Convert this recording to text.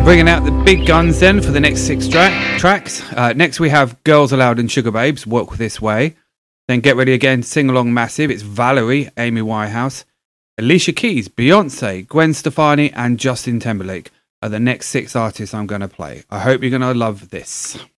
Bringing out the big guns then for the next six tracks. Next we have Girls Aloud and Sugar Babes, Walk This Way. Then Get Ready Again, Sing Along Massive. It's Valerie, Amy Winehouse. Alicia Keys, Beyonce, Gwen Stefani and Justin Timberlake are the next six artists I'm going to play. I hope you're going to love this.